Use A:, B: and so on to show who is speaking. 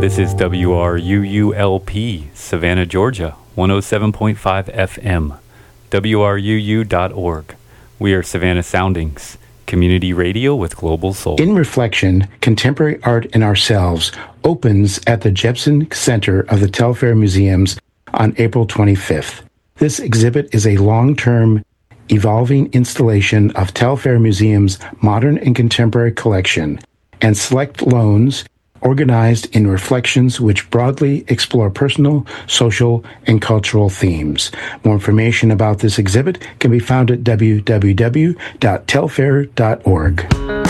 A: This is WRUULP, Savannah, Georgia, 107.5 FM, WRUU.org. We are Savannah Soundings, community radio with global soul.
B: In Reflection, Contemporary Art in Ourselves opens at the Jepson Center of the Telfair Museums on April 25th. This exhibit is a long-term, evolving installation of Telfair Museum's modern and contemporary collection and select loans organized in reflections which broadly explore personal, social, and cultural themes. More information about this exhibit can be found at www.telfair.org.